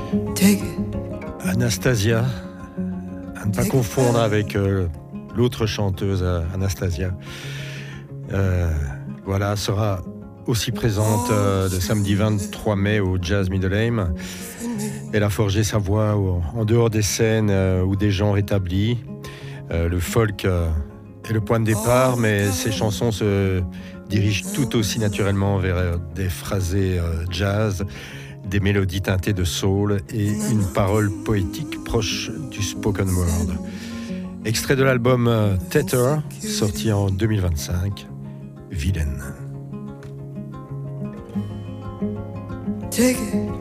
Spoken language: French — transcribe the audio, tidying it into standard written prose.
Anastasia, à ne pas confondre avec l'autre chanteuse Anastasia. Voilà, sera aussi présente le samedi 23 mai au Jazz Middelheim. Elle a forgé sa voix en dehors des scènes ou des genres établis. Le folk est le point de départ, mais ses chansons se dirigent tout aussi naturellement vers des phrasés jazz, des mélodies teintées de soul et une parole poétique proche du spoken word. Extrait de l'album Tether, sorti en 2025, Villaine. Take it.